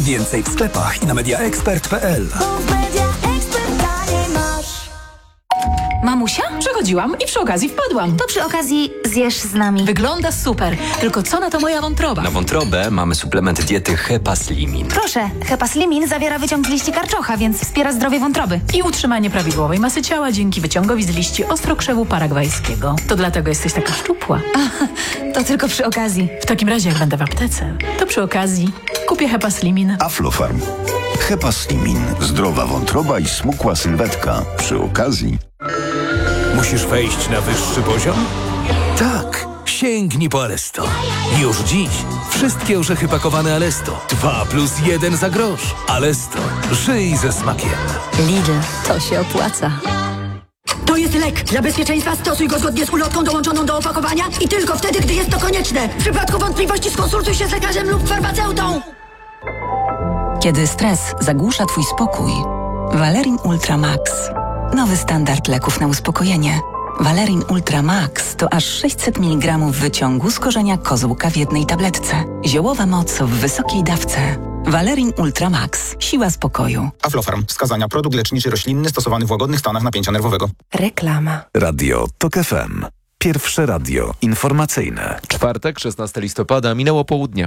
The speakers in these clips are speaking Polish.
Więcej w sklepach i na mediaexpert.pl. Mamusia? Przechodziłam i przy okazji wpadłam. To przy okazji zjesz z nami. Wygląda super, tylko co na to moja wątroba? Na wątrobę mamy suplement diety Hepaslimin. Proszę, Hepaslimin zawiera wyciąg z liści karczocha, więc wspiera zdrowie wątroby. I utrzymanie prawidłowej masy ciała dzięki wyciągowi z liści ostrokrzewu paragwajskiego. To dlatego jesteś taka szczupła. To tylko przy okazji. W takim razie jak będę w aptece, to przy okazji kupię Hepaslimin. Aflofarm. Hepaslimin. Zdrowa wątroba i smukła sylwetka. Przy okazji. Musisz wejść na wyższy poziom? Tak. Sięgnij po Alesto. Już dziś wszystkie orzechy pakowane Alesto. 2+1 za grosz. Alesto. Żyj ze smakiem. Lidl, to się opłaca. To jest lek. Dla bezpieczeństwa stosuj go zgodnie z ulotką dołączoną do opakowania i tylko wtedy, gdy jest to konieczne. W przypadku wątpliwości skonsultuj się z lekarzem lub farmaceutą. Kiedy stres zagłusza Twój spokój, Valerin Ultra Max. Nowy standard leków na uspokojenie. Valerin Ultra Max to aż 600 mg wyciągu z korzenia kozłka w jednej tabletce. Ziołowa moc w wysokiej dawce. Valerin Ultra Max. Siła spokoju. Aflofarm. Wskazania. Produkt leczniczy roślinny stosowany w łagodnych stanach napięcia nerwowego. Reklama. Radio TOK FM. Pierwsze radio informacyjne. Czwartek, 16 listopada, minęło południe.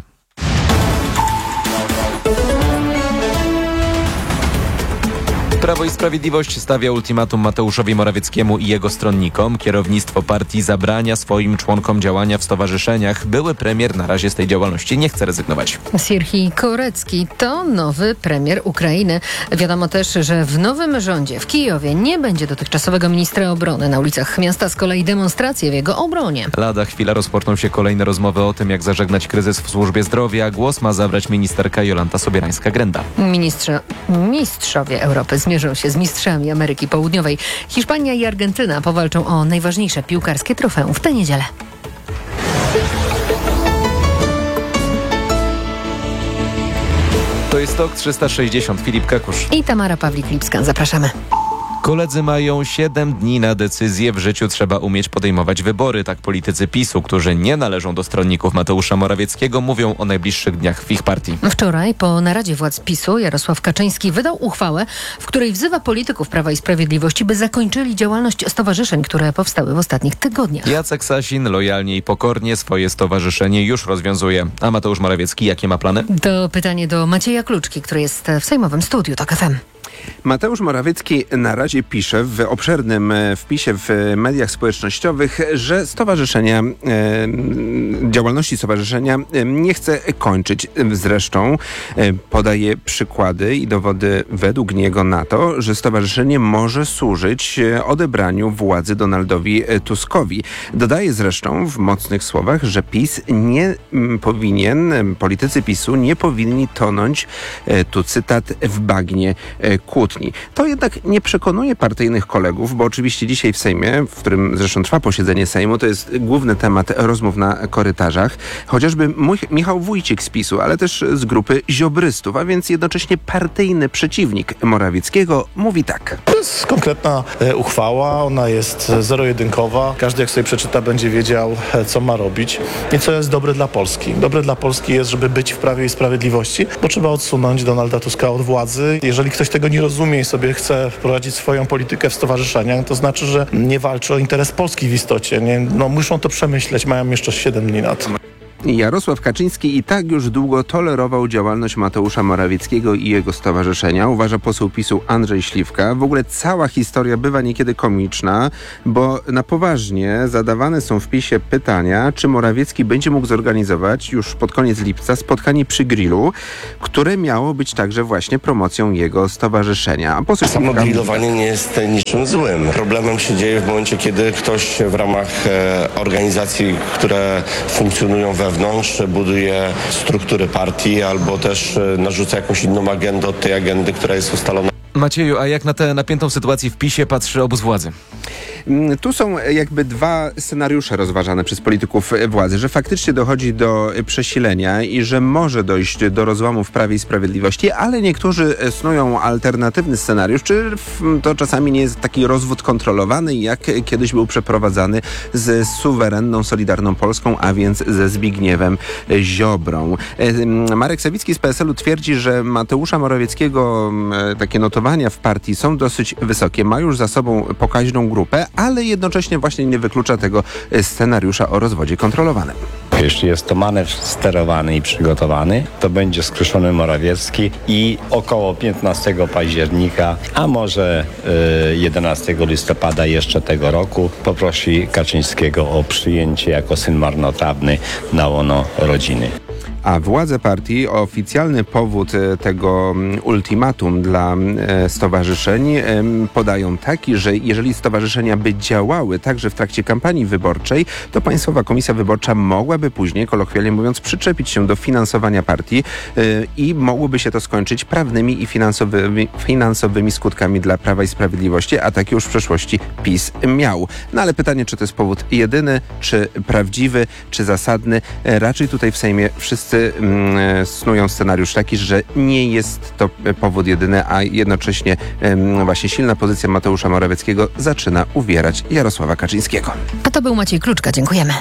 Prawo i Sprawiedliwość stawia ultimatum Mateuszowi Morawieckiemu i jego stronnikom. Kierownictwo partii zabrania swoim członkom działania w stowarzyszeniach. Były premier na razie z tej działalności nie chce rezygnować. Sierhij Korecki to nowy premier Ukrainy. Wiadomo też, że w nowym rządzie w Kijowie nie będzie dotychczasowego ministra obrony. Na ulicach miasta z kolei demonstracje w jego obronie. Lada chwila rozpoczną się kolejne rozmowy o tym, jak zażegnać kryzys w służbie zdrowia. Głos ma zabrać ministerka Jolanta Sobierańska-Grenda. Mistrzowie Europy zmierzą się z mistrzami Ameryki Południowej. Hiszpania i Argentyna powalczą o najważniejsze piłkarskie trofeum w tę niedzielę. To jest TOK 360. Filip Kakusz I Tamara Pawlik-Lipska. Zapraszamy. Koledzy mają 7 dni na decyzję. W życiu trzeba umieć podejmować wybory. Tak politycy PiS-u, którzy nie należą do stronników Mateusza Morawieckiego, mówią o najbliższych dniach w ich partii. Wczoraj po naradzie władz PiS-u Jarosław Kaczyński wydał uchwałę, w której wzywa polityków Prawa i Sprawiedliwości, by zakończyli działalność stowarzyszeń, które powstały w ostatnich tygodniach. Jacek Sasin lojalnie i pokornie swoje stowarzyszenie już rozwiązuje. A Mateusz Morawiecki jakie ma plany? To pytanie do Macieja Kluczki, który jest w sejmowym studiu TOK FM. Mateusz Morawiecki na razie pisze w obszernym wpisie w mediach społecznościowych, że działalności stowarzyszenia nie chce kończyć. Zresztą podaje przykłady i dowody według niego na to, że stowarzyszenie może służyć odebraniu władzy Donaldowi Tuskowi. Dodaje zresztą w mocnych słowach, że politycy PiS-u nie powinni tonąć, tu cytat, w bagnie kłótni. To jednak nie przekonuje partyjnych kolegów, bo oczywiście dzisiaj w Sejmie, w którym zresztą trwa posiedzenie Sejmu, to jest główny temat rozmów na korytarzach. Chociażby Michał Wójcik z PiS-u, ale też z grupy ziobrystów, a więc jednocześnie partyjny przeciwnik Morawieckiego mówi tak. To jest konkretna uchwała, ona jest zero-jedynkowa. Każdy jak sobie przeczyta, będzie wiedział, co ma robić i co jest dobre dla Polski. Dobre dla Polski jest, żeby być w Prawie i Sprawiedliwości, bo trzeba odsunąć Donalda Tuska od władzy. Jeżeli ktoś tego nie rozumie i sobie chce prowadzić swoją politykę w stowarzyszeniach, to znaczy, że nie walczy o interes Polski w istocie. Muszą to przemyśleć, mają jeszcze 7 dni na to. Jarosław Kaczyński i tak już długo tolerował działalność Mateusza Morawieckiego i jego stowarzyszenia, uważa poseł PiS-u Andrzej Śliwka. W ogóle cała historia bywa niekiedy komiczna, bo na poważnie zadawane są w PiS-ie pytania, czy Morawiecki będzie mógł zorganizować już pod koniec lipca spotkanie przy grillu, które miało być także właśnie promocją jego stowarzyszenia. Samo grillowanie nie jest niczym złym. Problemem się dzieje w momencie, kiedy ktoś w ramach organizacji, które funkcjonują wewnątrz, buduje struktury partii albo też narzuca jakąś inną agendę od tej agendy, która jest ustalona. Macieju, a jak na tę napiętą sytuację w PiS-ie patrzy obóz władzy? Tu są jakby dwa scenariusze rozważane przez polityków władzy, że faktycznie dochodzi do przesilenia i że może dojść do rozłamu w Prawie i Sprawiedliwości, ale niektórzy snują alternatywny scenariusz, czy to czasami nie jest taki rozwód kontrolowany, jak kiedyś był przeprowadzany z suwerenną, Solidarną Polską, a więc ze Zbigniewem Ziobrą. Marek Sawicki z PSL-u twierdzi, że Mateusza Morawieckiego takie notowania w partii są dosyć wysokie. Ma już za sobą pokaźną grupę, ale jednocześnie właśnie nie wyklucza tego scenariusza o rozwodzie kontrolowanym. Jeśli jest to manewr sterowany i przygotowany, to będzie skruszony Morawiecki i około 15 października, a może 11 listopada jeszcze tego roku poprosi Kaczyńskiego o przyjęcie jako syn marnotrawny na łono rodziny. A władze partii oficjalny powód tego ultimatum dla stowarzyszeń podają taki, że jeżeli stowarzyszenia by działały także w trakcie kampanii wyborczej, to Państwowa Komisja Wyborcza mogłaby później, kolokwialnie mówiąc, przyczepić się do finansowania partii i mogłoby się to skończyć prawnymi i finansowymi skutkami dla Prawa i Sprawiedliwości, a takie już w przeszłości PiS miał. No ale pytanie, czy to jest powód jedyny, czy prawdziwy, czy zasadny? Raczej tutaj w Sejmie wszyscy snują scenariusz taki, że nie jest to powód jedyny, a jednocześnie właśnie silna pozycja Mateusza Morawieckiego zaczyna uwierać Jarosława Kaczyńskiego. A to był Maciej Kluczka. Dziękujemy.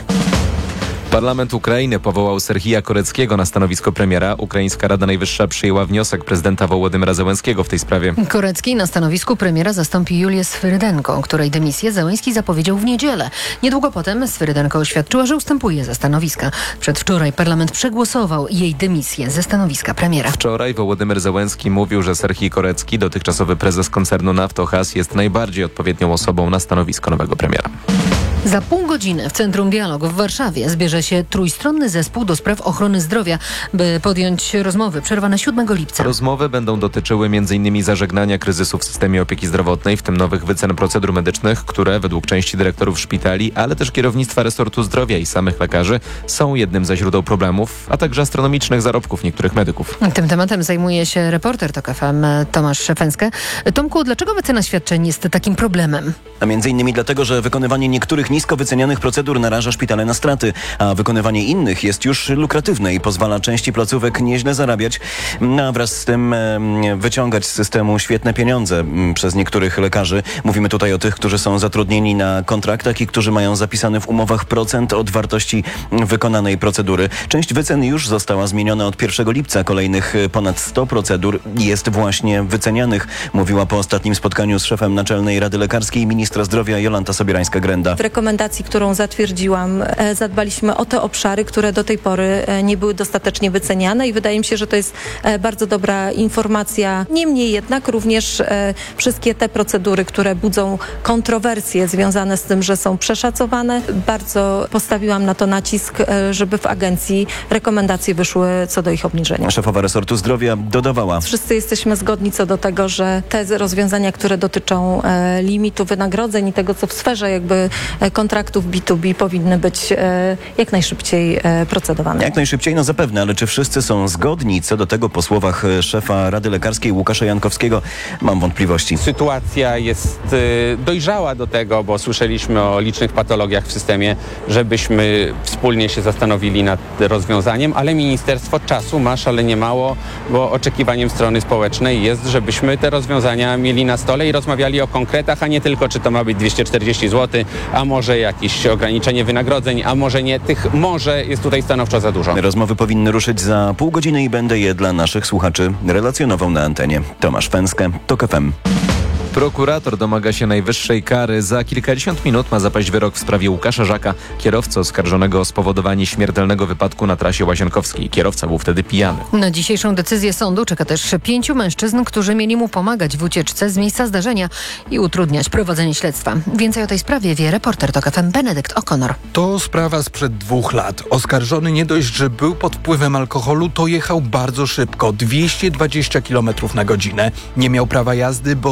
Parlament Ukrainy powołał Serhija Koreckiego na stanowisko premiera. Ukraińska Rada Najwyższa przyjęła wniosek prezydenta Wołodymyra Zełenskiego w tej sprawie. Korecki na stanowisku premiera zastąpi Julię Swyrydenko, której dymisję Zełenski zapowiedział w niedzielę. Niedługo potem Swyrydenko oświadczyła, że ustępuje ze stanowiska. Przedwczoraj parlament przegłosował jej dymisję ze stanowiska premiera. Wczoraj Wołodymyr Zełenski mówił, że Serhij Korecki, dotychczasowy prezes koncernu Naftogaz, jest najbardziej odpowiednią osobą na stanowisko nowego premiera. Za pół godziny w Centrum Dialogu w Warszawie zbierze się trójstronny zespół do spraw ochrony zdrowia, by podjąć rozmowy przerwane 7 lipca. Rozmowy będą dotyczyły m.in. zażegnania kryzysu w systemie opieki zdrowotnej, w tym nowych wycen procedur medycznych, które według części dyrektorów szpitali, ale też kierownictwa resortu zdrowia i samych lekarzy są jednym ze źródeł problemów, a także astronomicznych zarobków niektórych medyków. Tym tematem zajmuje się reporter TOK FM Tomasz Szefenskę. Tomku, dlaczego wycena świadczeń jest takim problemem? A między innymi dlatego, że wykonywanie niektórych nisko wycenianych procedur naraża szpitale na straty, a wykonywanie innych jest już lukratywne i pozwala części placówek nieźle zarabiać, a wraz z tym wyciągać z systemu świetne pieniądze przez niektórych lekarzy. Mówimy tutaj o tych, którzy są zatrudnieni na kontraktach i którzy mają zapisany w umowach procent od wartości wykonanej procedury. Część wycen już została zmieniona od 1 lipca. Kolejnych ponad 100 procedur jest właśnie wycenianych, mówiła po ostatnim spotkaniu z szefem Naczelnej Rady Lekarskiej ministra zdrowia Jolanta Sobierańska-Grenda. W rekomendacji, którą zatwierdziłam, zadbaliśmy o te obszary, które do tej pory nie były dostatecznie wyceniane i wydaje mi się, że to jest bardzo dobra informacja. Niemniej jednak również wszystkie te procedury, które budzą kontrowersje związane z tym, że są przeszacowane, bardzo postawiłam na to nacisk, żeby w agencji rekomendacje wyszły co do ich obniżenia. Szefowa resortu zdrowia dodawała. Wszyscy jesteśmy zgodni co do tego, że te rozwiązania, które dotyczą limitu wynagrodzeń i tego, co w sferze jakby kontraktów B2B powinny być jak najszybciej procedowane. Jak najszybciej, no zapewne, ale czy wszyscy są zgodni co do tego po słowach szefa Rady Lekarskiej Łukasza Jankowskiego? Mam wątpliwości. Sytuacja jest dojrzała do tego, bo słyszeliśmy o licznych patologiach w systemie, żebyśmy wspólnie się zastanowili nad rozwiązaniem, ale ministerstwo czasu ma szalenie mało, bo oczekiwaniem strony społecznej jest, żebyśmy te rozwiązania mieli na stole i rozmawiali o konkretach, a nie tylko, czy to ma być 240 zł, a może jakieś ograniczenie wynagrodzeń, a może nie. Tych może jest tutaj stanowczo za dużo. Rozmowy powinny ruszyć za pół godziny i będę je dla naszych słuchaczy relacjonował na antenie. Tomasz Fęskę, TOK FM. Prokurator domaga się najwyższej kary. Za kilkadziesiąt minut ma zapaść wyrok w sprawie Łukasza Żaka, kierowcy oskarżonego o spowodowanie śmiertelnego wypadku na trasie Łazienkowskiej. Kierowca był wtedy pijany. Na dzisiejszą decyzję sądu czeka też 5 mężczyzn, którzy mieli mu pomagać w ucieczce z miejsca zdarzenia i utrudniać prowadzenie śledztwa. Więcej o tej sprawie wie reporter TOK FM Benedykt O'Connor. To sprawa sprzed 2 lat. Oskarżony nie dość, że był pod wpływem alkoholu, to jechał bardzo szybko, 220 km na godzinę. Nie miał prawa jazdy, bo stracił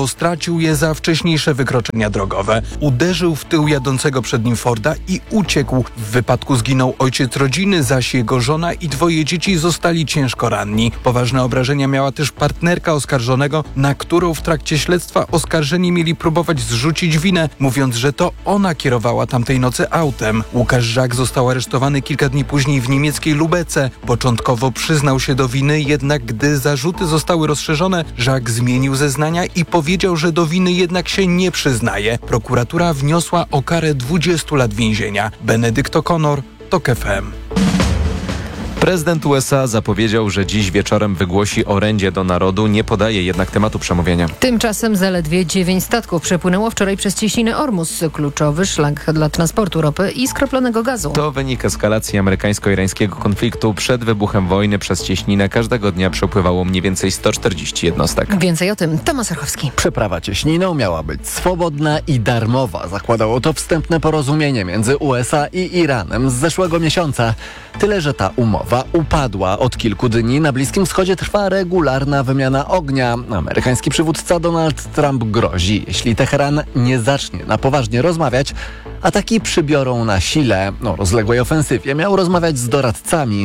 zapłacił je za wcześniejsze wykroczenia drogowe. Uderzył w tył jadącego przed nim Forda i uciekł. W wypadku zginął ojciec rodziny, zaś jego żona i 2 dzieci zostali ciężko ranni. Poważne obrażenia miała też partnerka oskarżonego, na którą w trakcie śledztwa oskarżeni mieli próbować zrzucić winę, mówiąc, że to ona kierowała tamtej nocy autem. Łukasz Żak został aresztowany kilka dni później w niemieckiej Lubece. Początkowo przyznał się do winy, jednak gdy zarzuty zostały rozszerzone, Żak zmienił zeznania i powiedział, że do winy jednak się nie przyznaje. Prokuratura wniosła o karę 20 lat więzienia. Benedykt O'Connor, TOK FM. Prezydent USA zapowiedział, że dziś wieczorem wygłosi orędzie do narodu, nie podaje jednak tematu przemówienia. Tymczasem zaledwie 9 statków przepłynęło wczoraj przez cieśninę Ormus, kluczowy szlak dla transportu ropy i skroplonego gazu. To wynik eskalacji amerykańsko-irańskiego konfliktu. Przed wybuchem wojny przez cieśninę każdego dnia przepływało mniej więcej 140 jednostek. Więcej o tym Tomasz Orchowski. Przeprawa cieśniną miała być swobodna i darmowa. Zakładało to wstępne porozumienie między USA i Iranem z zeszłego miesiąca. Tyle, że ta umowa upadła. Od kilku dni na Bliskim Wschodzie trwa regularna wymiana ognia. Amerykański przywódca Donald Trump grozi, jeśli Teheran nie zacznie na poważnie rozmawiać, ataki przybiorą na sile. O rozległej ofensywie miał rozmawiać z doradcami.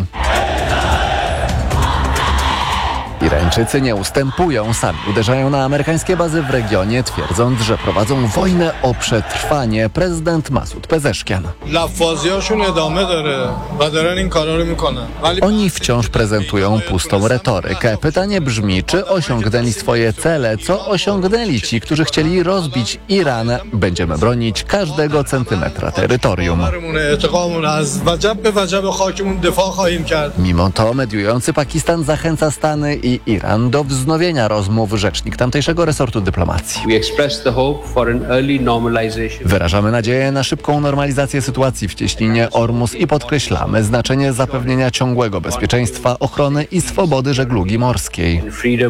Irańczycy nie ustępują, sami uderzają na amerykańskie bazy w regionie, twierdząc, że prowadzą wojnę o przetrwanie. Prezydent Masud Pezeszkian. Oni wciąż prezentują pustą retorykę. Pytanie brzmi, czy osiągnęli swoje cele? Co osiągnęli ci, którzy chcieli rozbić Iran? Będziemy bronić każdego centymetra terytorium. Mimo to mediujący Pakistan zachęca Stany i Iran do wznowienia rozmów. Rzecznik tamtejszego resortu dyplomacji. Wyrażamy nadzieję na szybką normalizację sytuacji w cieśninie Ormus i podkreślamy znaczenie zapewnienia ciągłego bezpieczeństwa, ochrony i swobody żeglugi morskiej.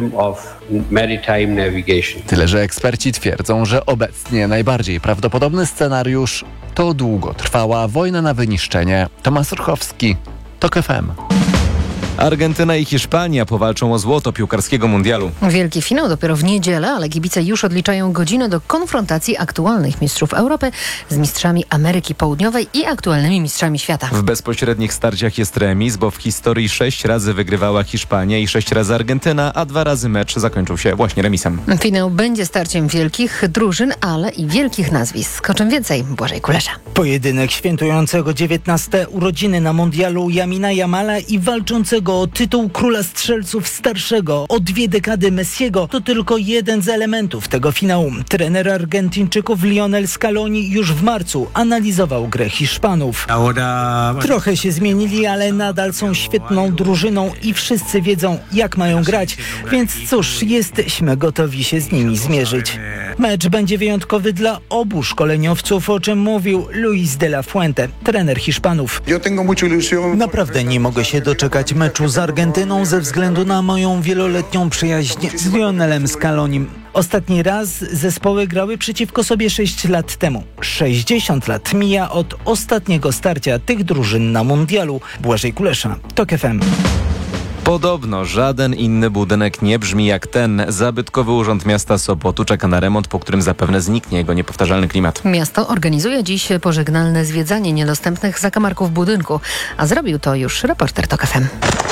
Tyle, że eksperci twierdzą, że obecnie najbardziej prawdopodobny scenariusz to długotrwała wojna na wyniszczenie. Tomasz Orchowski, TOK FM. Argentyna i Hiszpania powalczą o złoto piłkarskiego mundialu. Wielki finał dopiero w niedzielę, ale kibice już odliczają godzinę do konfrontacji aktualnych mistrzów Europy z mistrzami Ameryki Południowej i aktualnymi mistrzami świata. W bezpośrednich starciach jest remis, bo w historii 6 razy wygrywała Hiszpania i 6 razy Argentyna, a 2 razy mecz zakończył się właśnie remisem. Finał będzie starciem wielkich drużyn, ale i wielkich nazwisk. O czym więcej Błażej Kulesza. Pojedynek świętującego 19 urodziny na mundialu Lamina Yamala i walczącego o tytuł króla strzelców starszego o 2 dekady Messiego to tylko jeden z elementów tego finału. Trener Argentyńczyków Lionel Scaloni już w marcu analizował grę Hiszpanów. Trochę się zmienili, ale nadal są świetną drużyną i wszyscy wiedzą, jak mają grać, więc cóż, jesteśmy gotowi się z nimi zmierzyć. Mecz będzie wyjątkowy dla obu szkoleniowców, o czym mówił Luis de la Fuente, trener Hiszpanów. Naprawdę nie mogę się doczekać meczu z Argentyną ze względu na moją wieloletnią przyjaźń z Lionelem Scalonim. Ostatni raz zespoły grały przeciwko sobie 6 lat temu. 60 lat mija od ostatniego starcia tych drużyn na mundialu. Błażej Kulesza, TOK FM. Podobno żaden inny budynek nie brzmi jak ten. Zabytkowy Urząd Miasta Sopotu czeka na remont, po którym zapewne zniknie jego niepowtarzalny klimat. Miasto organizuje dziś pożegnalne zwiedzanie niedostępnych zakamarków budynku, a zrobił to już reporter TOK FM.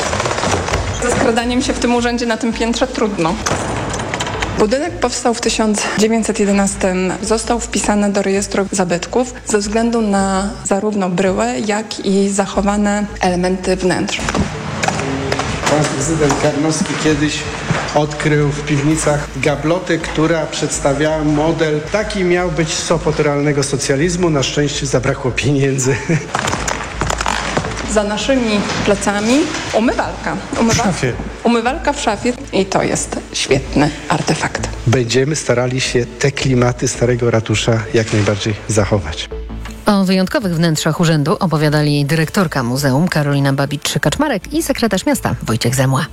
Ze skradaniem się w tym urzędzie na tym piętrze trudno. Budynek powstał w 1911. Został wpisany do rejestru zabytków ze względu na zarówno bryłę, jak i zachowane elementy wnętrz. Pan prezydent Karnowski kiedyś odkrył w piwnicach gablotę, która przedstawiała model. Taki miał być Sopot realnego socjalizmu. Na szczęście zabrakło pieniędzy. Za naszymi plecami umywalka. Umywalka w szafie i to jest świetny artefakt. Będziemy starali się te klimaty starego ratusza jak najbardziej zachować. O wyjątkowych wnętrzach urzędu opowiadali dyrektorka muzeum Karolina Babicz-Kaczmarek i sekretarz miasta Wojciech Zemła.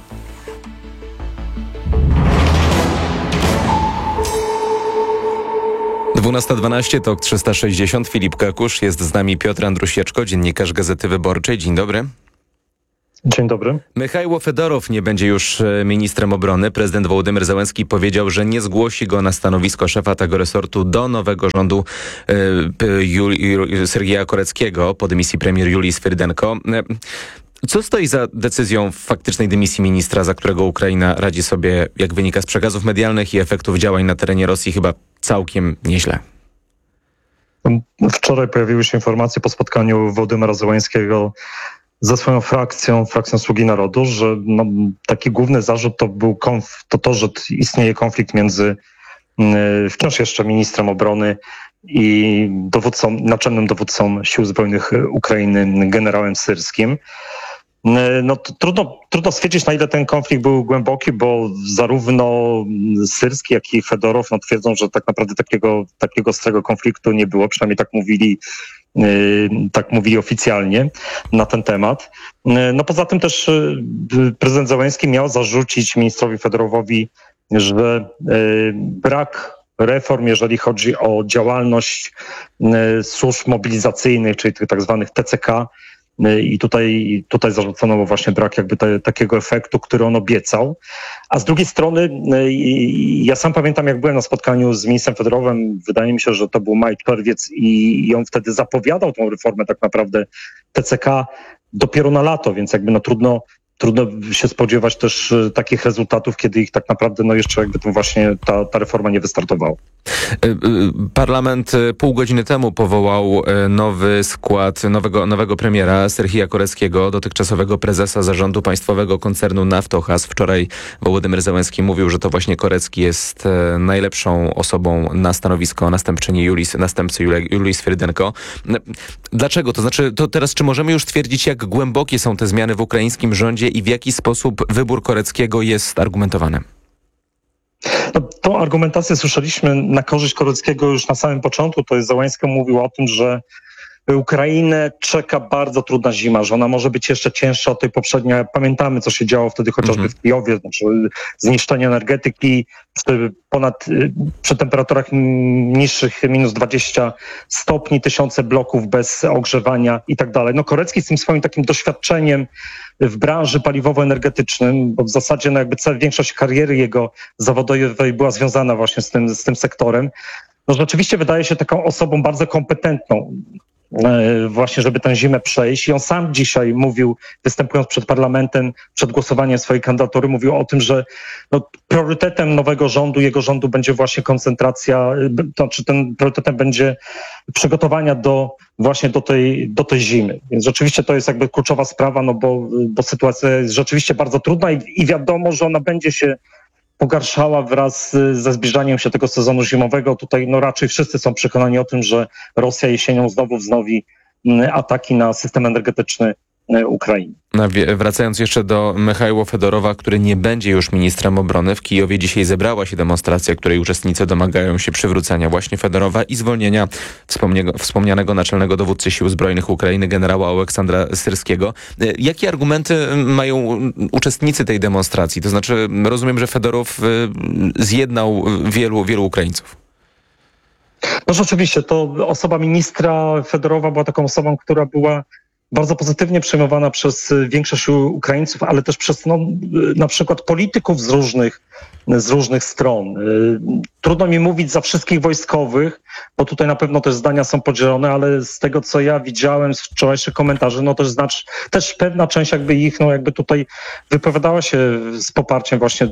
Dwunasta 12, TOK 360. Filip Kakusz, jest z nami Piotr Andrusieczko, dziennikarz Gazety Wyborczej. Dzień dobry. Dzień dobry. Michajło Fedorow nie będzie już ministrem obrony. Prezydent Wołodymyr Zełenski powiedział, że nie zgłosi go na stanowisko szefa tego resortu do nowego rządu Sergieja Koreckiego po dymisji premier Julii Swyrydenko. Co stoi za decyzją faktycznej dymisji ministra, za którego Ukraina radzi sobie, jak wynika z przekazów medialnych i efektów działań na terenie Rosji, chyba całkiem nieźle? Wczoraj pojawiły się informacje po spotkaniu Wołodymyra Zełenskiego ze swoją frakcją Sługi Narodu, że taki główny zarzut to był to, że istnieje konflikt między wciąż jeszcze ministrem obrony i naczelnym dowódcą Sił Zbrojnych Ukrainy, generałem Syrskim. Trudno stwierdzić, na ile ten konflikt był głęboki, bo zarówno Syrski, jak i Fedorow twierdzą, że tak naprawdę takiego ostrego konfliktu nie było, przynajmniej tak mówili oficjalnie na ten temat. Poza tym też prezydent Zełenski miał zarzucić ministrowi Fedorowowi, że brak reform, jeżeli chodzi o działalność służb mobilizacyjnych, czyli tych tak zwanych TCK, i tutaj zarzucono mu właśnie brak takiego efektu, który on obiecał. A z drugiej strony, ja sam pamiętam, jak byłem na spotkaniu z ministrem Fedorowem, wydaje mi się, że to był maj, czerwiec i on wtedy zapowiadał tą reformę tak naprawdę TCK dopiero na lato, więc trudno się spodziewać też takich rezultatów, kiedy ich tak naprawdę jeszcze właśnie ta reforma nie wystartowała. Parlament pół godziny temu powołał nowy skład nowego premiera Serhija Koreckiego, dotychczasowego prezesa zarządu państwowego koncernu Naftogaz. Wczoraj Wołodymyr Zełenski mówił, że to właśnie Korecki jest najlepszą osobą na stanowisko następcy Julii Swyrydenko. Dlaczego? To znaczy, to teraz czy możemy już stwierdzić, jak głębokie są te zmiany w ukraińskim rządzie i w jaki sposób wybór Koreckiego jest argumentowany? Tą argumentację słyszeliśmy na korzyść Koreckiego już na samym początku. To jest Zełenski mówił o tym, że Ukrainę czeka bardzo trudna zima, że ona może być jeszcze cięższa od tej poprzedniej. Pamiętamy, co się działo wtedy chociażby w Kijowie, zniszczenie energetyki przy temperaturach niższych minus 20 stopni, tysiące bloków bez ogrzewania i tak dalej. Korecki z tym swoim takim doświadczeniem w branży paliwowo-energetycznym, bo w zasadzie większość kariery jego zawodowej była związana właśnie z tym sektorem, rzeczywiście wydaje się taką osobą bardzo kompetentną właśnie, żeby tę zimę przejść. I on sam dzisiaj mówił, występując przed parlamentem, przed głosowaniem swojej kandydatury, mówił o tym, że priorytetem nowego rządu, jego rządu będzie właśnie koncentracja, ten priorytetem będzie przygotowania do tej zimy. Więc rzeczywiście to jest kluczowa sprawa, bo sytuacja jest rzeczywiście bardzo trudna i wiadomo, że ona będzie się pogarszała wraz ze zbliżaniem się tego sezonu zimowego. Tutaj raczej wszyscy są przekonani o tym, że Rosja jesienią znowu wznowi ataki na system energetyczny Ukrainy. Wracając jeszcze do Michajła Fedorowa, który nie będzie już ministrem obrony. W Kijowie dzisiaj zebrała się demonstracja, której uczestnicy domagają się przywrócenia właśnie Fedorowa i zwolnienia wspomnianego naczelnego dowódcy Sił Zbrojnych Ukrainy, generała Oleksandra Syrskiego. Jakie argumenty mają uczestnicy tej demonstracji? To znaczy, rozumiem, że Fedorow zjednał wielu Ukraińców. Rzeczywiście, to osoba ministra Fedorowa była taką osobą, która była bardzo pozytywnie przyjmowana przez większość Ukraińców, ale też przez na przykład polityków z różnych stron. Trudno mi mówić za wszystkich wojskowych, bo tutaj na pewno też zdania są podzielone, ale z tego, co ja widziałem z wczorajszych komentarzy, też pewna część ich tutaj wypowiadała się z poparciem właśnie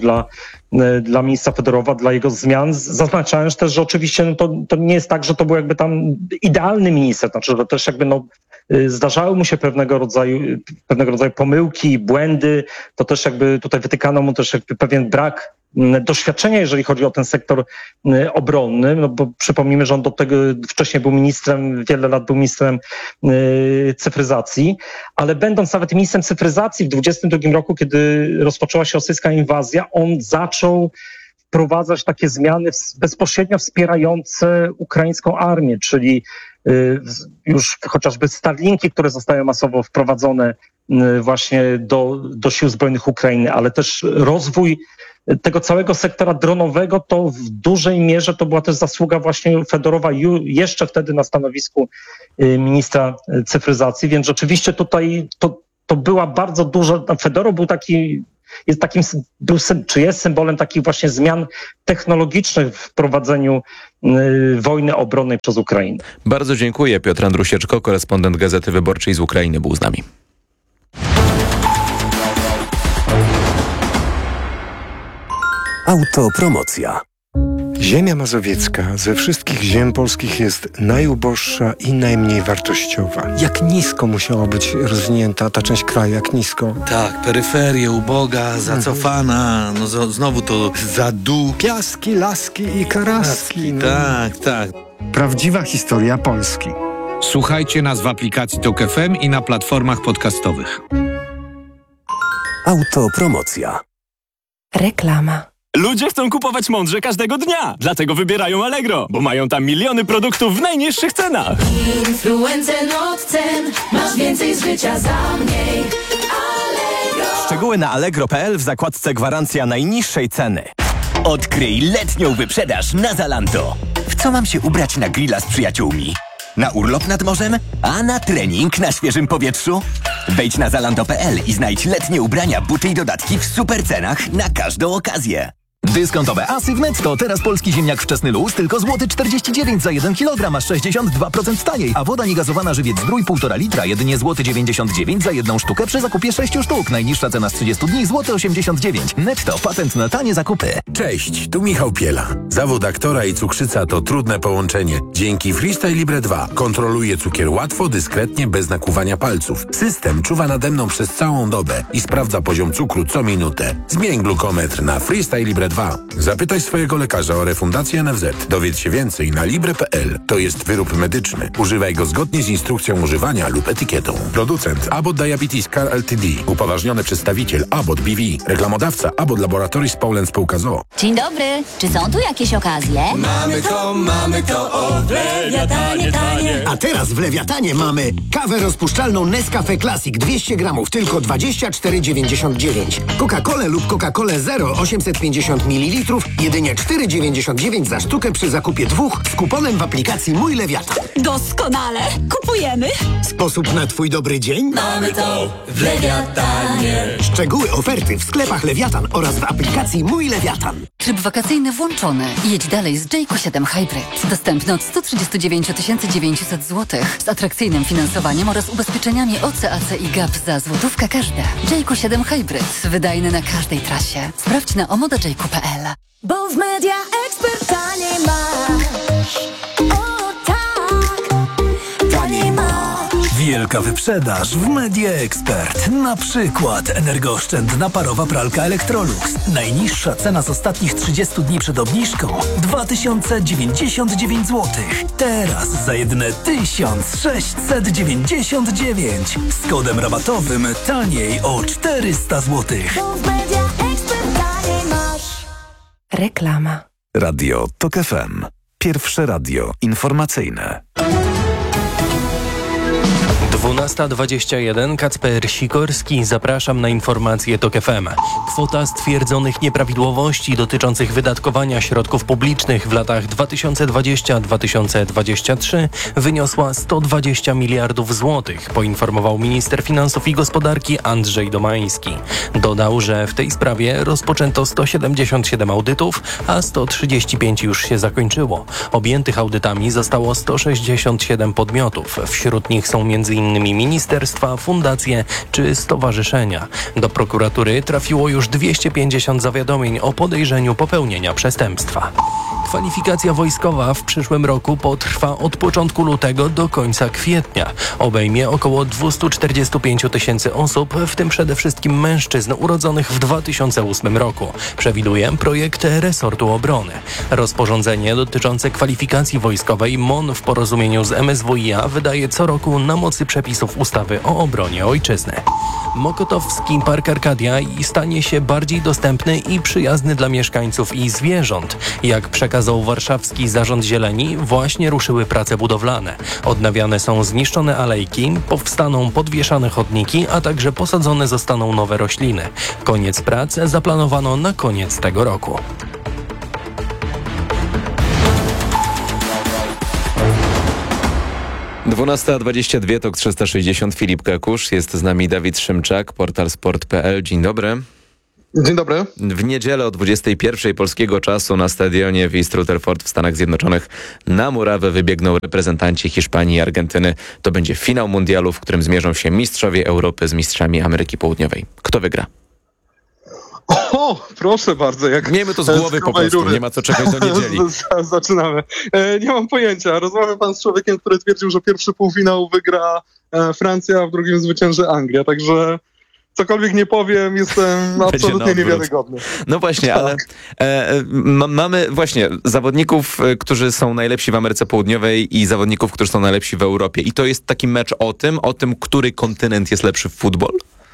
dla ministra Fedorowa, dla jego zmian, zaznaczając też, że oczywiście to nie jest tak, że to był tam idealny minister, znaczy, że też zdarzały mu się pewnego rodzaju pomyłki, błędy, to też tutaj wytykano mu też pewien brak doświadczenia, jeżeli chodzi o ten sektor obronny, bo przypomnijmy, że on do tego wcześniej był ministrem, wiele lat był ministrem cyfryzacji, ale będąc nawet ministrem cyfryzacji w 2022 roku, kiedy rozpoczęła się rosyjska inwazja, on zaczął wprowadzać takie zmiany bezpośrednio wspierające ukraińską armię, czyli już chociażby Starlinki, które zostają masowo wprowadzone właśnie do Sił Zbrojnych Ukrainy, ale też rozwój tego całego sektora dronowego, to w dużej mierze to była też zasługa właśnie Fedorowa jeszcze wtedy na stanowisku ministra cyfryzacji, więc rzeczywiście tutaj to była bardzo duża, Fedoro był taki, jest symbolem takich właśnie zmian technologicznych w prowadzeniu wojny obronnej przez Ukrainę. Bardzo dziękuję. Piotr Andrusieczko, korespondent Gazety Wyborczej z Ukrainy, był z nami. Autopromocja. Ziemia mazowiecka ze wszystkich ziem polskich jest najuboższa i najmniej wartościowa. Jak nisko musiała być rozwinięta ta część kraju, jak nisko? Tak, peryferia uboga, zacofana, no znowu to zadół. Piaski, laski i karaski. No. Tak. Prawdziwa historia Polski. Słuchajcie nas w aplikacji TOK FM i na platformach podcastowych. Autopromocja. Reklama. Ludzie chcą kupować mądrze każdego dnia, dlatego wybierają Allegro, bo mają tam miliony produktów w najniższych cenach. Influencer od cen, masz więcej z życia za mniej. Allegro. Szczegóły na allegro.pl w zakładce gwarancja najniższej ceny. Odkryj letnią wyprzedaż na Zalando. W co mam się ubrać na grilla z przyjaciółmi? Na urlop nad morzem? A na trening na świeżym powietrzu? Wejdź na zalando.pl i znajdź letnie ubrania, buty i dodatki w super cenach na każdą okazję. Dyskontowe asy w Netto. Teraz polski ziemniak wczesny luz tylko złoty 49 za 1 kg, aż 62% taniej. A woda niegazowana żywiec Zdrój 1,5 litra jedynie złoty 99 za 1 sztukę przy zakupie 6 sztuk. Najniższa cena z 30 dni złoty 89. Netto. Patent na tanie zakupy. Cześć, tu Michał Piela. Zawód aktora i cukrzyca to trudne połączenie. Dzięki Freestyle Libre 2 kontroluję cukier łatwo, dyskretnie, bez nakłuwania palców. System czuwa nade mną przez całą dobę i sprawdza poziom cukru co minutę. Zmień glukometr na Freestyle Libre 2. Zapytaj swojego lekarza o refundację NFZ. Dowiedz się więcej na libre.pl. To jest wyrób medyczny. Używaj go zgodnie z instrukcją używania lub etykietą. Producent Abbott Diabetes Care Ltd. Upoważniony przedstawiciel Abbott BV. Reklamodawca Abbott Laboratories Poland Spółka z.o.o. Dzień dobry. Czy są tu jakieś okazje? Mamy to od Lewiatanie tanie. A teraz w Lewiatanie mamy kawę rozpuszczalną Nescafe Classic 200 gramów, tylko 24,99. Coca-Colę lub Coca-Colę Zero 850 ml, jedynie 4,99 za sztukę przy zakupie 2 z kuponem w aplikacji Mój Lewiatan. Doskonale. Kupujemy. Sposób na twój dobry dzień? Mamy to w Lewiatanie. Szczegóły oferty w sklepach Lewiatan oraz w aplikacji Mój Lewiatan. Tryb wakacyjny włączony. Jedź dalej z Jayco 7 Hybrid. Dostępny od 139 900 zł z atrakcyjnym finansowaniem oraz ubezpieczeniami OC, AC i GAP za złotówkę każde. Jayco 7 Hybrid. Wydajny na każdej trasie. Sprawdź na omodajayco.pl. Bo w Media Expert taniej masz. O tak, taniej masz. Wielka wyprzedaż w Media Expert. Na przykład energooszczędna parowa pralka Electrolux. Najniższa cena z ostatnich 30 dni przed obniżką 2099 zł. Teraz za jedyne 1699. Z kodem rabatowym taniej o 400 zł. Bo w Media Expert taniej masz. Reklama. Radio TOK FM. Pierwsze radio informacyjne. 12:21. Kacper Sikorski. Zapraszam na informacje TOK FM. Kwota stwierdzonych nieprawidłowości dotyczących wydatkowania środków publicznych w latach 2020-2023 wyniosła 120 miliardów złotych, poinformował minister finansów i gospodarki Andrzej Domański. Dodał, że w tej sprawie rozpoczęto 177 audytów, a 135 już się zakończyło. Objętych audytami zostało 167 podmiotów. Wśród nich są m.in. ministerstwa, fundacje czy stowarzyszenia. Do prokuratury trafiło już 250 zawiadomień o podejrzeniu popełnienia przestępstwa. Kwalifikacja wojskowa w przyszłym roku potrwa od początku lutego do końca kwietnia. Obejmie około 245 000 osób, w tym przede wszystkim mężczyzn urodzonych w 2008 roku. Przewiduje projekt resortu obrony. Rozporządzenie dotyczące kwalifikacji wojskowej MON w porozumieniu z MSWiA wydaje co roku na mocy przepisów ustawy o obronie ojczyzny. Mokotowski Park Arkadia stanie się bardziej dostępny i przyjazny dla mieszkańców i zwierząt. Jak przekazał warszawski Zarząd Zieleni, właśnie ruszyły prace budowlane. Odnawiane są zniszczone alejki, powstaną podwieszane chodniki, a także posadzone zostaną nowe rośliny. Koniec prac zaplanowano na koniec tego roku. 12:22, TOK 360, Filip Kakusz, jest z nami Dawid Szymczak, portal sport.pl. Dzień dobry. Dzień dobry. W niedzielę o 21:00 polskiego czasu na stadionie w East Rutherford w Stanach Zjednoczonych na murawę wybiegną reprezentanci Hiszpanii i Argentyny. To będzie finał mundialu, w którym zmierzą się mistrzowie Europy z mistrzami Ameryki Południowej. Kto wygra? O, proszę bardzo. Miejmy to z głowy po prostu, nie ma co czekać do niedzieli. Zaczynamy. Nie mam pojęcia. Rozmawiam pan z człowiekiem, który twierdził, że pierwszy półfinał wygra Francja, a w drugim zwycięży Anglia. Także cokolwiek nie powiem, jestem absolutnie niewiarygodny. No właśnie, tak. Ale mamy właśnie zawodników, którzy są najlepsi w Ameryce Południowej i zawodników, którzy są najlepsi w Europie. I to jest taki mecz o tym, który kontynent jest lepszy w futbol?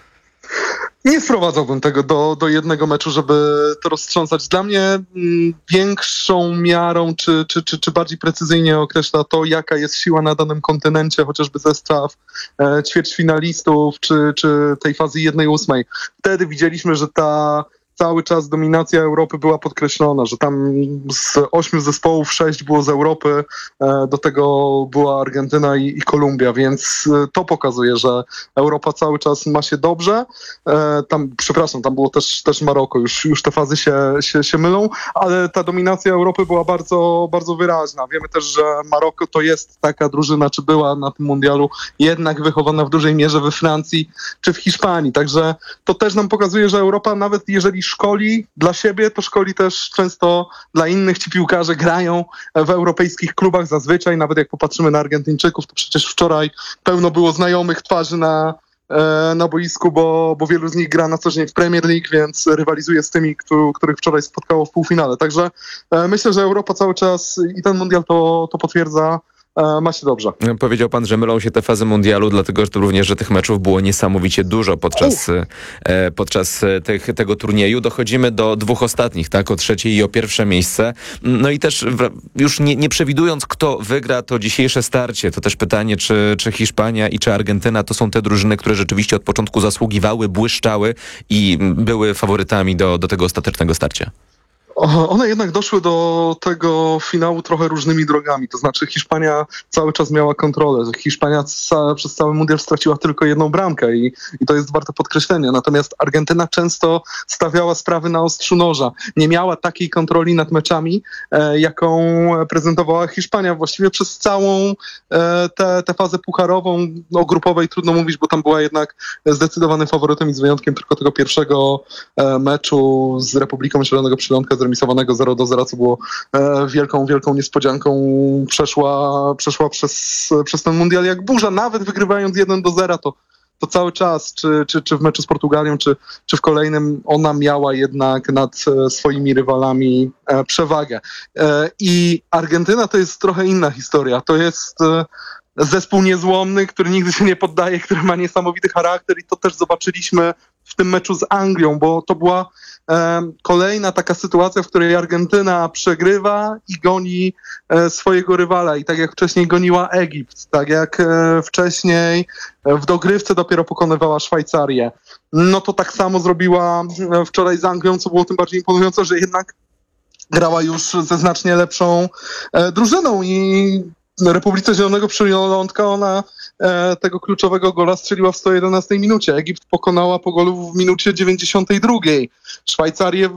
Nie sprowadzałbym tego do jednego meczu, żeby to roztrząsać. Dla mnie większą miarą, czy bardziej precyzyjnie określa to, jaka jest siła na danym kontynencie, chociażby zestaw ćwierćfinalistów, czy tej fazy 1/8. Wtedy widzieliśmy, że ta cały czas dominacja Europy była podkreślona, że tam z 8 zespołów 6 było z Europy, do tego była Argentyna i Kolumbia, więc to pokazuje, że Europa cały czas ma się dobrze. Tam było też Maroko, już te fazy się mylą, ale ta dominacja Europy była bardzo, bardzo wyraźna. Wiemy też, że Maroko to jest taka drużyna, czy była na tym mundialu jednak wychowana w dużej mierze we Francji czy w Hiszpanii, także to też nam pokazuje, że Europa, nawet jeżeli szkoli dla siebie, to szkoli też często dla innych. Ci piłkarze grają w europejskich klubach zazwyczaj, nawet jak popatrzymy na Argentyńczyków, to przecież wczoraj pełno było znajomych twarzy na boisku, bo wielu z nich gra na co dzień w Premier League, więc rywalizuje z tymi, których wczoraj spotkało w półfinale. Także myślę, że Europa cały czas i ten mundial to potwierdza, ma się dobrze. Powiedział pan, że mylą się te fazy mundialu, dlatego że to również, że tych meczów było niesamowicie dużo podczas tego turnieju. Dochodzimy do dwóch ostatnich, tak? O trzecie i o pierwsze miejsce. No i też już nie przewidując, kto wygra to dzisiejsze starcie, to też pytanie, czy Hiszpania i czy Argentyna to są te drużyny, które rzeczywiście od początku zasługiwały, błyszczały i były faworytami do tego ostatecznego starcia. One jednak doszły do tego finału trochę różnymi drogami. To znaczy Hiszpania cały czas miała kontrolę. Hiszpania przez cały mundial straciła tylko jedną bramkę i to jest warte podkreślenia. Natomiast Argentyna często stawiała sprawy na ostrzu noża. Nie miała takiej kontroli nad meczami, jaką prezentowała Hiszpania. Właściwie przez całą tę fazę pucharową, grupowej trudno mówić, bo tam była jednak zdecydowanym faworytem i z wyjątkiem tylko tego pierwszego meczu z Republiką Zielonego Przylądka zremisowanego 0-0, co było wielką niespodzianką, przeszła przez ten mundial jak burza, nawet wygrywając 1-0, to cały czas, czy w meczu z Portugalią, czy w kolejnym, ona miała jednak nad swoimi rywalami przewagę. I Argentyna to jest trochę inna historia. To jest zespół niezłomny, który nigdy się nie poddaje, który ma niesamowity charakter i to też zobaczyliśmy w tym meczu z Anglią, bo to była kolejna taka sytuacja, w której Argentyna przegrywa i goni swojego rywala. I tak jak wcześniej goniła Egipt, tak jak wcześniej w dogrywce dopiero pokonywała Szwajcarię, no to tak samo zrobiła wczoraj z Anglią, co było tym bardziej imponujące, że jednak grała już ze znacznie lepszą drużyną i Republice Zielonego Przylądka ona tego kluczowego gola strzeliła w 111 minucie. Egipt pokonała po golu w minucie 92. Szwajcarię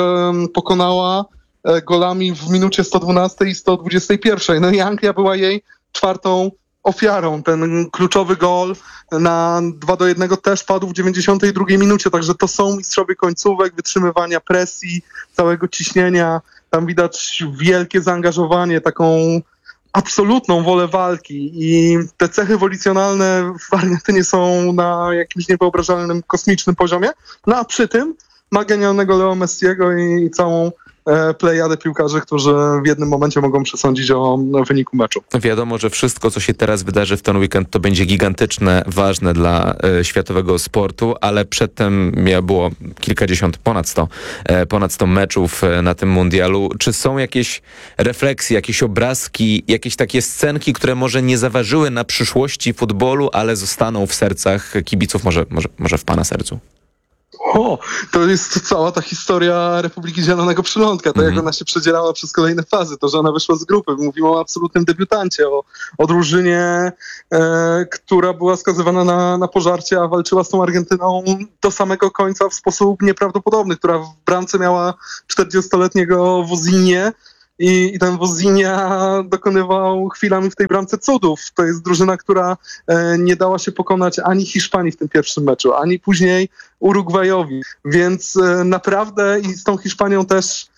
pokonała golami w minucie 112 i 121. No i Anglia była jej czwartą ofiarą. Ten kluczowy gol na 2-1 też padł w 92 minucie. Także to są mistrzowie końcówek, wytrzymywania presji, całego ciśnienia. Tam widać wielkie zaangażowanie, taką absolutną wolę walki i te cechy wolicjonalne w Argentynie są na jakimś niewyobrażalnym, kosmicznym poziomie, no a przy tym ma genialnego Leo Messiego i całą plejadę piłkarzy, którzy w jednym momencie mogą przesądzić o wyniku meczu. Wiadomo, że wszystko, co się teraz wydarzy w ten weekend, to będzie gigantyczne, ważne dla światowego sportu, ale przedtem było kilkadziesiąt, ponad 100 meczów na tym mundialu. Czy są jakieś refleksje, jakieś obrazki, jakieś takie scenki, które może nie zaważyły na przyszłości futbolu, ale zostaną w sercach kibiców, może w pana sercu? To jest cała ta historia Republiki Zielonego Przylądka, to jak ona się przedzierała przez kolejne fazy, to, że ona wyszła z grupy. Mówimy o absolutnym debiutancie, o drużynie, która była skazywana na pożarcie, a walczyła z tą Argentyną do samego końca w sposób nieprawdopodobny, która w bramce miała 40-letniego Wozinię, i ten Wozinia dokonywał chwilami w tej bramce cudów. To jest drużyna, która nie dała się pokonać ani Hiszpanii w tym pierwszym meczu, ani później Urugwajowi. Więc naprawdę i z tą Hiszpanią też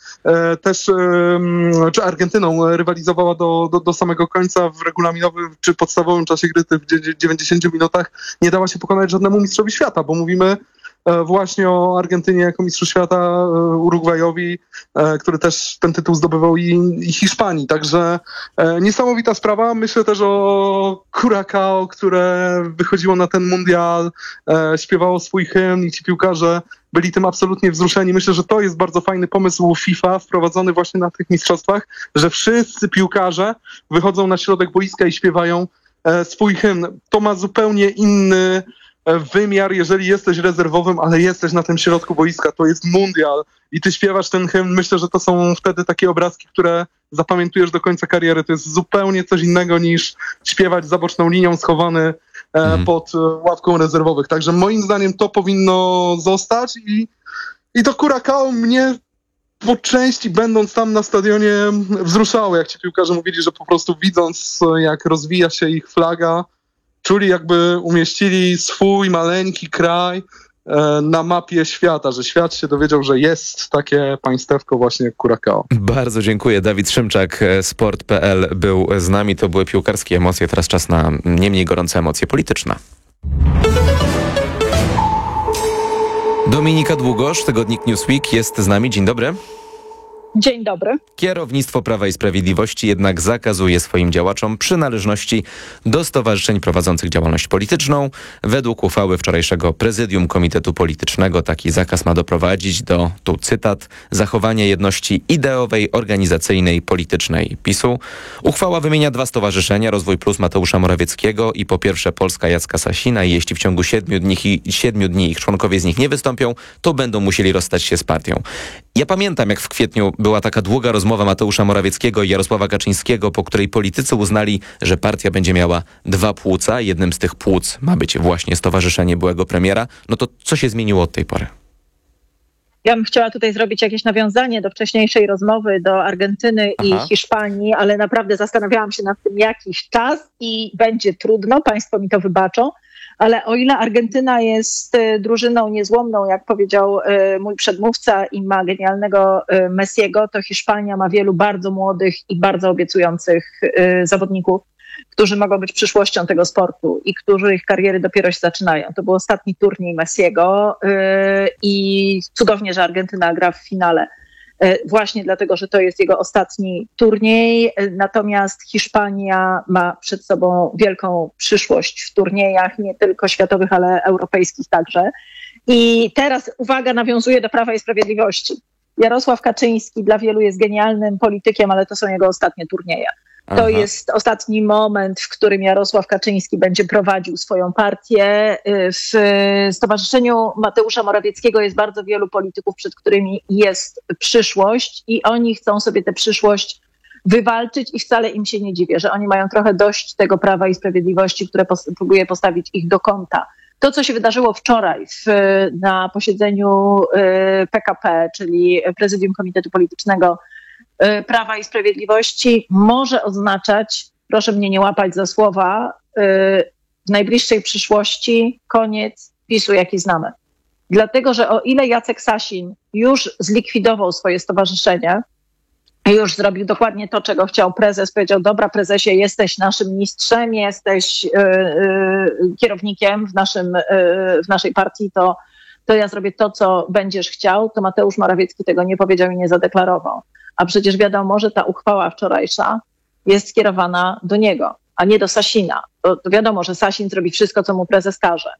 czy Argentyną rywalizowała do samego końca w regulaminowym czy podstawowym czasie gry, w 90 minutach nie dała się pokonać żadnemu mistrzowi świata, bo mówimy właśnie o Argentynie jako mistrzu świata, Urugwajowi, który też ten tytuł zdobywał i Hiszpanii. Także niesamowita sprawa. Myślę też o Curaçao, które wychodziło na ten mundial, śpiewało swój hymn i ci piłkarze byli tym absolutnie wzruszeni. Myślę, że to jest bardzo fajny pomysł FIFA wprowadzony właśnie na tych mistrzostwach, że wszyscy piłkarze wychodzą na środek boiska i śpiewają swój hymn. To ma zupełnie inny wymiar, jeżeli jesteś rezerwowym, ale jesteś na tym środku boiska, to jest mundial i ty śpiewasz ten hymn. Myślę, że to są wtedy takie obrazki, które zapamiętujesz do końca kariery. To jest zupełnie coś innego niż śpiewać za boczną linią schowany pod ławką rezerwowych. Także moim zdaniem to powinno zostać i to Curaçao mnie po części, będąc tam na stadionie, wzruszało, jak ci piłkarze mówili, że po prostu widząc, jak rozwija się ich flaga, czuli, jakby umieścili swój maleńki kraj na mapie świata, że świat się dowiedział, że jest takie państewko właśnie jak Curaçao. Bardzo dziękuję. Dawid Szymczak, Sport.pl był z nami. To były piłkarskie emocje. Teraz czas na nie mniej gorące emocje polityczne. Dominika Długosz, tygodnik Newsweek jest z nami. Dzień dobry. Dzień dobry. Kierownictwo Prawa i Sprawiedliwości jednak zakazuje swoim działaczom przynależności do stowarzyszeń prowadzących działalność polityczną. Według uchwały wczorajszego Prezydium Komitetu Politycznego taki zakaz ma doprowadzić do, tu cytat, zachowania jedności ideowej, organizacyjnej, politycznej PiS-u. Uchwała wymienia 2 stowarzyszenia, Rozwój Plus Mateusza Morawieckiego i po pierwsze Polska Jacka Sasina i jeśli w ciągu 7 dni ich członkowie z nich nie wystąpią, to będą musieli rozstać się z partią. Ja pamiętam, jak w kwietniu była taka długa rozmowa Mateusza Morawieckiego i Jarosława Kaczyńskiego, po której politycy uznali, że partia będzie miała 2 płuca. Jednym z tych płuc ma być właśnie stowarzyszenie byłego premiera. No to co się zmieniło od tej pory? Ja bym chciała tutaj zrobić jakieś nawiązanie do wcześniejszej rozmowy, do Argentyny i Hiszpanii, ale naprawdę zastanawiałam się nad tym jakiś czas i będzie trudno, państwo mi to wybaczą. Ale o ile Argentyna jest drużyną niezłomną, jak powiedział mój przedmówca, i ma genialnego Messiego, to Hiszpania ma wielu bardzo młodych i bardzo obiecujących zawodników, którzy mogą być przyszłością tego sportu i którzy ich kariery dopiero się zaczynają. To był ostatni turniej Messiego i cudownie, że Argentyna gra w finale. Właśnie dlatego, że to jest jego ostatni turniej. Natomiast Hiszpania ma przed sobą wielką przyszłość w turniejach, nie tylko światowych, ale europejskich także. I teraz, uwaga, nawiązuje do Prawa i Sprawiedliwości. Jarosław Kaczyński dla wielu jest genialnym politykiem, ale to są jego ostatnie turnieje. To jest ostatni moment, w którym Jarosław Kaczyński będzie prowadził swoją partię. W Stowarzyszeniu Mateusza Morawieckiego jest bardzo wielu polityków, przed którymi jest przyszłość i oni chcą sobie tę przyszłość wywalczyć i wcale im się nie dziwię, że oni mają trochę dość tego Prawa i Sprawiedliwości, które próbuje postawić ich do kąta. To, co się wydarzyło wczoraj na posiedzeniu PKP, czyli Prezydium Komitetu Politycznego Prawa i Sprawiedliwości, może oznaczać, proszę mnie nie łapać za słowa, w najbliższej przyszłości koniec PiS-u, jaki znamy. Dlatego, że o ile Jacek Sasin już zlikwidował swoje stowarzyszenie, już zrobił dokładnie to, czego chciał prezes, powiedział: dobra, prezesie, jesteś naszym mistrzem, jesteś kierownikiem w naszej partii, to ja zrobię to, co będziesz chciał, to Mateusz Morawiecki tego nie powiedział i nie zadeklarował. A przecież wiadomo, że ta uchwała wczorajsza jest skierowana do niego, a nie do Sasina. To wiadomo, że Sasin zrobi wszystko, co mu prezes każe.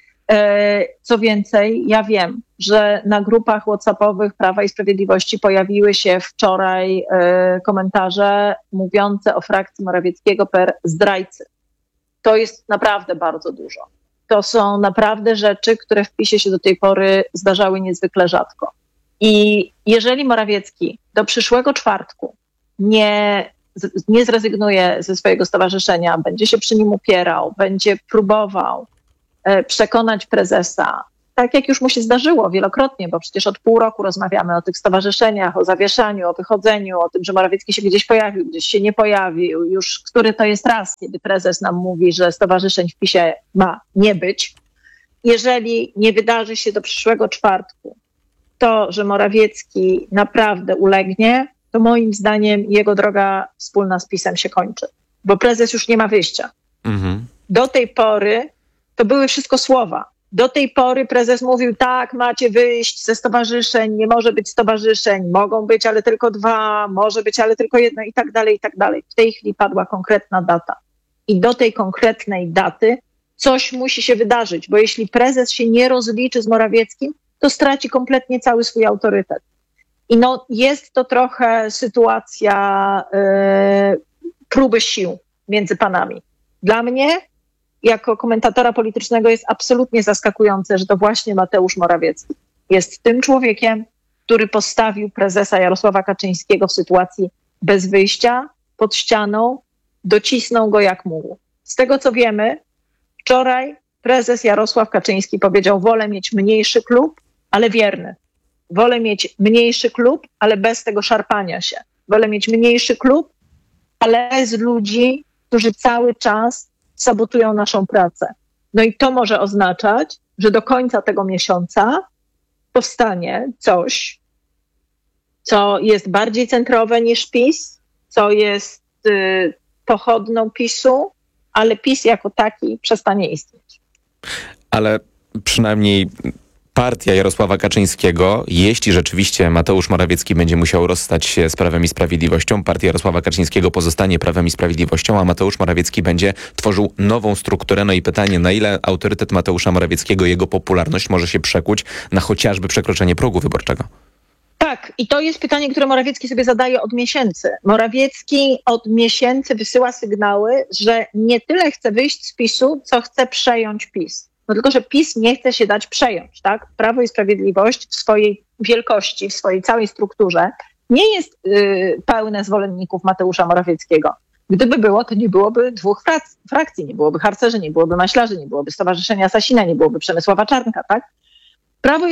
Co więcej, ja wiem, że na grupach WhatsAppowych Prawa i Sprawiedliwości pojawiły się wczoraj komentarze mówiące o frakcji Morawieckiego per zdrajcy. To jest naprawdę bardzo dużo. to są naprawdę rzeczy, które w PiS-ie się do tej pory zdarzały niezwykle rzadko. I jeżeli Morawiecki do przyszłego czwartku nie zrezygnuje ze swojego stowarzyszenia, będzie się przy nim upierał, będzie próbował przekonać prezesa, tak jak już mu się zdarzyło wielokrotnie, bo przecież od pół roku rozmawiamy o tych stowarzyszeniach, o zawieszaniu, o wychodzeniu, o tym, że Morawiecki się gdzieś pojawił, gdzieś się nie pojawił. Już który to jest raz, kiedy prezes nam mówi, że stowarzyszeń w PiS-ie ma nie być. Jeżeli nie wydarzy się do przyszłego czwartku to, że Morawiecki naprawdę ulegnie, to moim zdaniem jego droga wspólna z PiS-em się kończy, bo prezes już nie ma wyjścia. Do tej pory to były wszystko słowa. Do tej pory prezes mówił, tak, macie wyjść ze stowarzyszeń, nie może być stowarzyszeń, mogą być, ale tylko 2, może być, ale tylko 1 i tak dalej, i tak dalej. W tej chwili padła konkretna data. I do tej konkretnej daty coś musi się wydarzyć, bo jeśli prezes się nie rozliczy z Morawieckim, to straci kompletnie cały swój autorytet. I jest to trochę sytuacja próby sił między panami. Dla mnie, jako komentatora politycznego, jest absolutnie zaskakujące, że to właśnie Mateusz Morawiecki jest tym człowiekiem, który postawił prezesa Jarosława Kaczyńskiego w sytuacji bez wyjścia, pod ścianą, docisnął go jak muł. Z tego co wiemy, wczoraj prezes Jarosław Kaczyński powiedział, wolę mieć mniejszy klub, ale wierny. Wolę mieć mniejszy klub, ale bez tego szarpania się. Wolę mieć mniejszy klub, ale z ludzi, którzy cały czas sabotują naszą pracę. No i to może oznaczać, że do końca tego miesiąca powstanie coś, co jest bardziej centrowe niż PiS, co jest pochodną PiS-u, ale PiS jako taki przestanie istnieć. Ale przynajmniej partia Jarosława Kaczyńskiego, jeśli rzeczywiście Mateusz Morawiecki będzie musiał rozstać się z Prawem i Sprawiedliwością, partia Jarosława Kaczyńskiego pozostanie Prawem i Sprawiedliwością, a Mateusz Morawiecki będzie tworzył nową strukturę. No i pytanie, na ile autorytet Mateusza Morawieckiego, jego popularność może się przekuć na chociażby przekroczenie progu wyborczego? Tak, i to jest pytanie, które Morawiecki sobie zadaje od miesięcy. Morawiecki od miesięcy wysyła sygnały, że nie tyle chce wyjść z PiS-u, co chce przejąć PiS. No tylko, że PiS nie chce się dać przejąć, tak? Prawo i Sprawiedliwość w swojej wielkości, w swojej całej strukturze nie jest pełne zwolenników Mateusza Morawieckiego. Gdyby było, to nie byłoby 2 frakcji, nie byłoby harcerzy, nie byłoby maślarzy, nie byłoby Stowarzyszenia Sasina, nie byłoby Przemysława Czarnka, tak? Prawo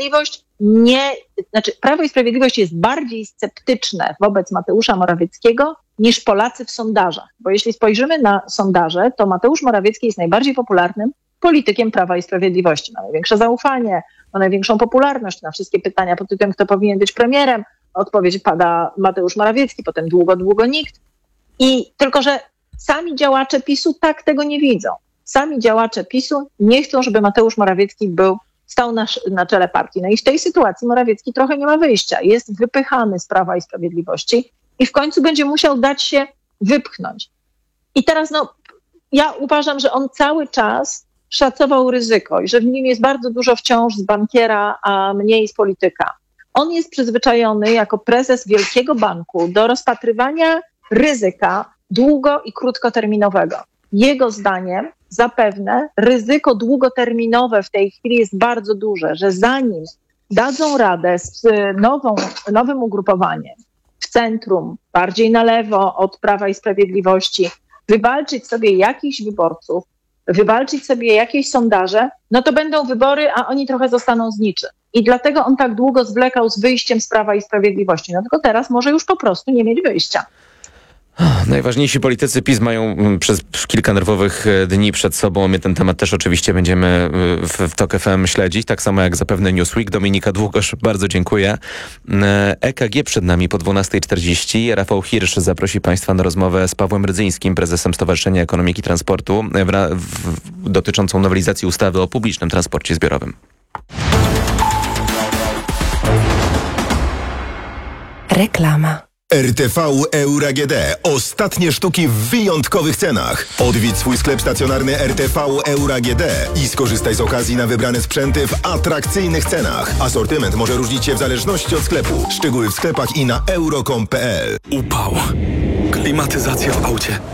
i Sprawiedliwość jest bardziej sceptyczne wobec Mateusza Morawieckiego niż Polacy w sondażach. Bo jeśli spojrzymy na sondaże, to Mateusz Morawiecki jest najbardziej popularnym politykiem Prawa i Sprawiedliwości. Ma największe zaufanie, ma największą popularność na wszystkie pytania pod tytułem, kto powinien być premierem. Odpowiedź pada Mateusz Morawiecki, potem długo nikt. I tylko, że sami działacze PiS-u tak tego nie widzą. Sami działacze PiS-u nie chcą, żeby Mateusz Morawiecki stał na czele partii. No i w tej sytuacji Morawiecki trochę nie ma wyjścia. Jest wypychany z Prawa i Sprawiedliwości i w końcu będzie musiał dać się wypchnąć. I teraz ja uważam, że on cały czas szacował ryzyko i że w nim jest bardzo dużo wciąż z bankiera, a mniej z polityka. On jest przyzwyczajony jako prezes wielkiego banku do rozpatrywania ryzyka długo- i krótkoterminowego. Jego zdaniem zapewne ryzyko długoterminowe w tej chwili jest bardzo duże, że zanim dadzą radę z nowym ugrupowaniem w centrum, bardziej na lewo od Prawa i Sprawiedliwości, wywalczyć sobie jakichś wyborców, wywalczyć sobie jakieś sondaże, no to będą wybory, a oni trochę zostaną z niczym. I dlatego on tak długo zwlekał z wyjściem z Prawa i Sprawiedliwości. No tylko teraz może już po prostu nie mieć wyjścia. Najważniejsi politycy PiS mają przez kilka nerwowych dni przed sobą. My ten temat też oczywiście będziemy w TOK FM śledzić, tak samo jak zapewne Newsweek. Dominika Długosz, bardzo dziękuję. EKG przed nami po 12:40. Rafał Hirsch zaprosi Państwa na rozmowę z Pawłem Rydzyńskim, prezesem Stowarzyszenia Ekonomiki Transportu, dotyczącą nowelizacji ustawy o publicznym transporcie zbiorowym. Reklama. RTV Euro AGD. Ostatnie sztuki w wyjątkowych cenach. Odwiedź swój sklep stacjonarny RTV Euro AGD i skorzystaj z okazji na wybrane sprzęty w atrakcyjnych cenach. Asortyment może różnić się w zależności od sklepu. Szczegóły w sklepach i na euro.com.pl. Upał. Klimatyzacja w aucie.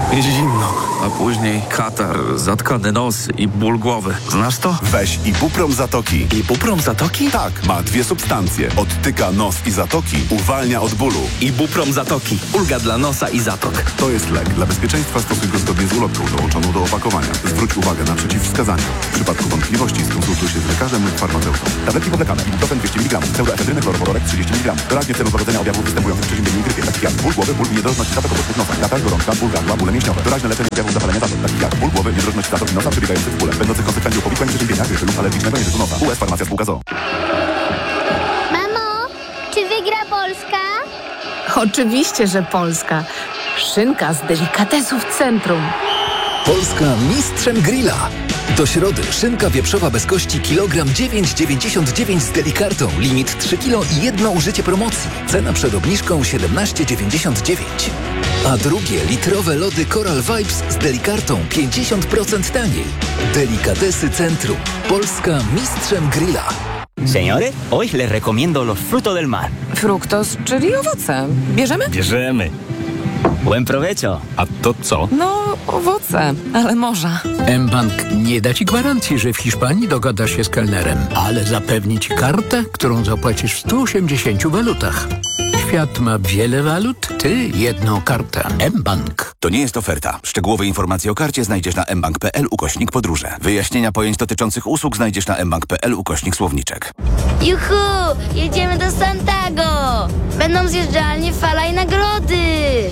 Zimno, a później katar, zatkany nos i ból głowy. Znasz to? Weź Ibuprom Zatoki. Ibuprom Zatoki? Tak, ma 2 substancje. Odtyka nos i zatoki, uwalnia od bólu. Ibuprom Zatoki. Ulga dla nosa i zatok. To jest lek. Dla bezpieczeństwa stosuj go zgodnie z ulotką dołączoną do opakowania. Zwróć uwagę na przeciwwskazania. W przypadku wątpliwości skonsultuj się z lekarzem lub farmaceutą. Tabletki powlekane. Ibuprofen 200 mg. Pseudoefedryny chlorowodorek 30 mg. Doraźnie w celu złagodzenia objawów występujących w przeziębieniu i grypie. Takich jak ból głowy, ból i niedrożność zatok obok nosa. Katar, gorączka, ból gardła, bóle mięśniowe. Doraźne leczenie objawów zapalenia zatok. Takich jak ból głowy, niedrożność zatok i nosa przebiegających w bóle. Będących konsekwencją powikłań przeziębienia, grypy lub alergicznego języku nosa. US Farmacja Spółka ZOO. Mamo, czy wygra Polska? Oczywiście, że Polska. Szynka z delikatesów centrum. Polska mistrzem grilla. Do środy szynka wieprzowa bez kości kilogram 9,99 z Delikartą. Limit 3 kg i jedno użycie promocji. Cena przed obniżką 17,99. A drugie litrowe lody Coral Vibes z Delikartą 50% taniej. Delikatesy Centrum. Polska mistrzem grilla. Señores, hoy les recomiendo los frutos del mar. Fruktos, czyli owoce. Bierzemy? Bierzemy. Buen provecho. A to co? No, owoce, ale morza. mBank nie da ci gwarancji, że w Hiszpanii dogada się z kelnerem, ale zapewni ci kartę, którą zapłacisz w 180 walutach. Świat ma wiele walut, ty jedną kartę. mBank. To nie jest oferta. Szczegółowe informacje o karcie znajdziesz na mbank.pl/podróże. Wyjaśnienia pojęć dotyczących usług znajdziesz na mbank.pl/słowniczek. Juhu! Jedziemy do Santiago! Będą zjeżdżalnie, fala i nagrody!